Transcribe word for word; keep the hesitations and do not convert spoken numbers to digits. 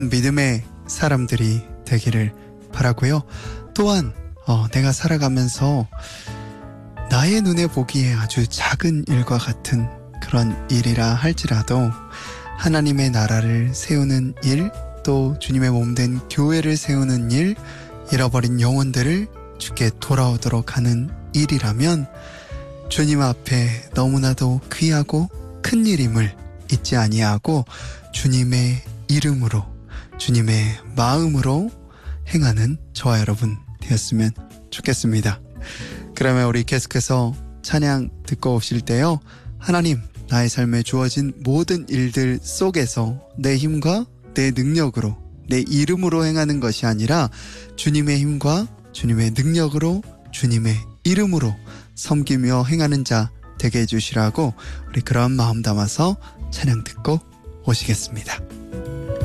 믿음의 사람들이 되기를 바라고요. 또한 어, 내가 살아가면서 나의 눈에 보기에 아주 작은 일과 같은 그런 일이라 할지라도 하나님의 나라를 세우는 일, 또 주님의 몸된 교회를 세우는 일, 잃어버린 영혼들을 주께 돌아오도록 하는 일이라면 주님 앞에 너무나도 귀하고 큰 일임을 잊지 아니하고 주님의 이름으로, 주님의 마음으로 행하는 저와 여러분 되었으면 좋겠습니다. 그러면 우리 계속해서 찬양 듣고 오실 때요, 하나님, 나의 삶에 주어진 모든 일들 속에서 내 힘과 내 능력으로, 내 이름으로 행하는 것이 아니라 주님의 힘과 주님의 능력으로, 주님의 이름으로 섬기며 행하는 자 되게 해주시라고 우리 그런 마음 담아서 찬양 듣고 오시겠습니다.